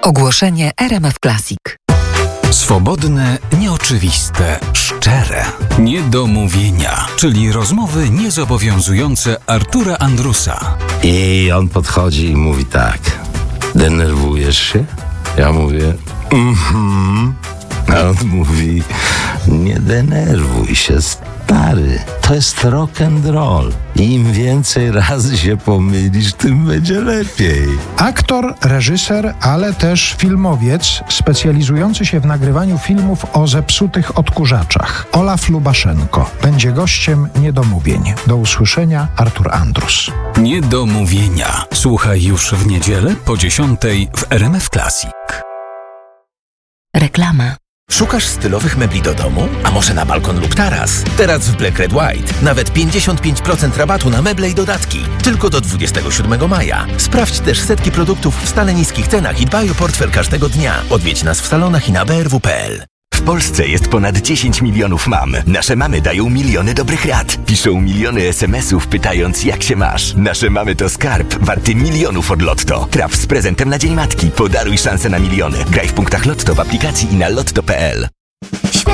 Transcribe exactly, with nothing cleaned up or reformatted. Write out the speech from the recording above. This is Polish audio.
Ogłoszenie R M F Classic. Swobodne, nieoczywiste, szczere. Niedomówienia, czyli rozmowy niezobowiązujące Artura Andrusa. I on podchodzi i mówi tak: denerwujesz się? Ja mówię mhm. A on mówi: nie denerwuj się, stary. To jest rock and roll. Im więcej razy się pomylisz, tym będzie lepiej. Aktor, reżyser, ale też filmowiec specjalizujący się w nagrywaniu filmów o zepsutych odkurzaczach. Olaf Lubaszenko będzie gościem Niedomówień. Do usłyszenia, Artur Andrus. Niedomówienia. Słuchaj już w niedzielę po dziesiątej w R M F Classic. Reklama. Szukasz stylowych mebli do domu? A może na balkon lub taras? Teraz w Black Red White nawet pięćdziesiąt pięć procent rabatu na meble i dodatki. Tylko do dwudziestego siódmego maja. Sprawdź też setki produktów w stale niskich cenach i dbaj o portfel każdego dnia. Odwiedź nas w salonach i na b r w kropka p l. W Polsce jest ponad dziesięć milionów mam. Nasze mamy dają miliony dobrych rad. Piszą miliony es em esów pytając, jak się masz. Nasze mamy to skarb warty milionów od Lotto. Traf z prezentem na Dzień Matki. Podaruj szansę na miliony. Graj w punktach Lotto w aplikacji i na lotto kropka p l.